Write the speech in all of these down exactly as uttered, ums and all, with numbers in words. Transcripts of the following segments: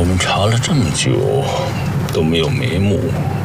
们查了这么久都没有眉目，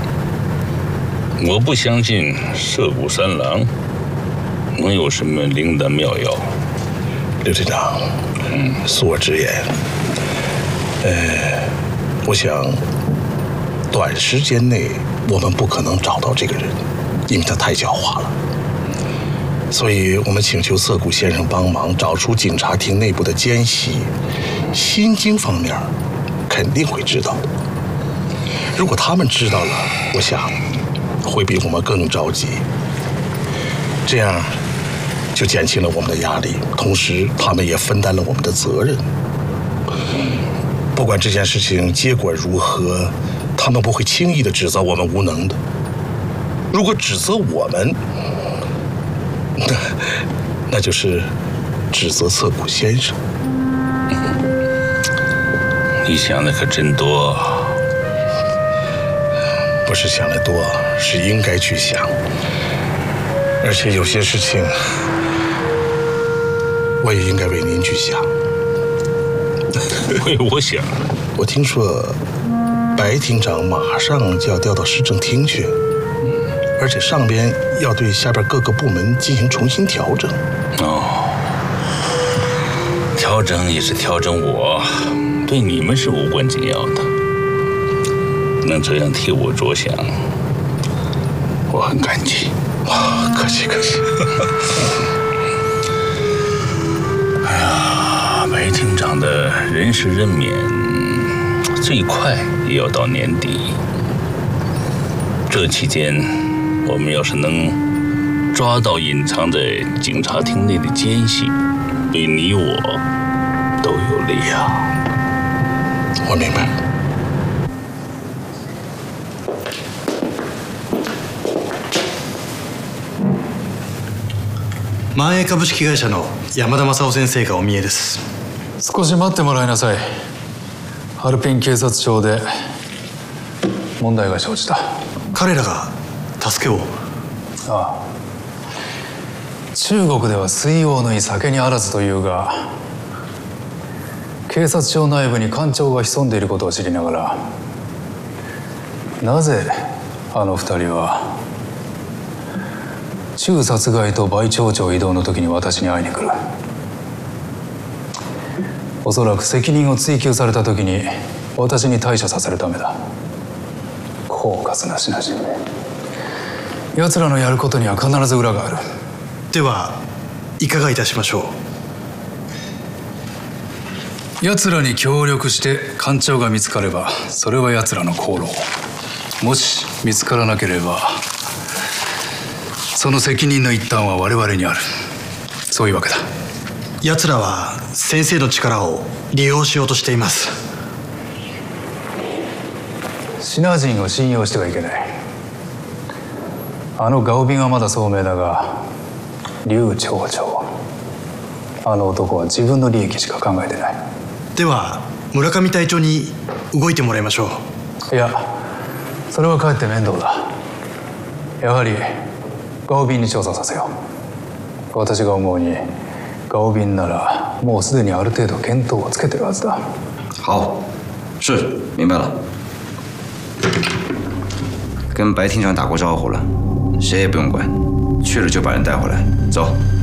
我不相信涉谷三郎能有什么灵丹妙药。 刘队长，嗯，恕我直言，呃，我想短时间内我们不可能找到这个人，因为他太狡猾了。所以我们请求涩谷先生帮忙找出警察厅内部的奸细，心经方面肯定会知道的。如果他们知道了，我想会比我们更着急，这样就减轻了我们的压力，同时他们也分担了我们的责任。不管这件事情结果如何，他们不会轻易地指责我们无能的。如果指责我们，那那就是指责涩谷先生。 你想的可真多。 不是想得多，是应该去想。而且有些事情，我也应该为您去想。 为我想？ 我听说白厅长马上就要调到市政厅去，而且上边要对下边各个部门进行重新调整。 哦，调整也是调整我，对你们是无关紧要的。能这样替我着想，我很感激。 啊，客气客气。 哎呀，白厅长的人事任免，最快也要到年底。这期间，我们要是能抓到隐藏在警察厅内的奸细，对你我都有利啊。 我明白。 万栄株式会社の山田正夫先生がお見えです。 少し待ってもらいなさい。ハルピン警察庁で問題が生じた。 彼らが助けを？ ああ、中国では水を抜い酒にあらずというが、警察庁内部に官庁が潜んでいることを知りながら、なぜあの二人は中殺害と倍町長移動の時に私に会いに来る。おそらく責任を追及された時に私に対処させるためだ。狡猾な品々め。奴らのやることには必ず裏がある。 ではいかがいたしましょう。奴らに協力して官庁が見つかればそれは奴らの功労。もし見つからなければその責任の一端は我々にある。そういうわけだ。 奴らは先生の力を利用しようとしています。 シナ人を信用してはいけない。あのガオビンはまだ聡明だが、劉町長、あの男は自分の利益しか考えてない。 では村上隊長に動いてもらいましょう。いや、それはかえって面倒だ。やはりガオビンに調査させよう。私が思うにガオビンならもうすでにある程度見当をつけてるはずだ。 好，是，明白了。跟白厅长打过招呼了，谁也不用管，去了就把人带回来。走。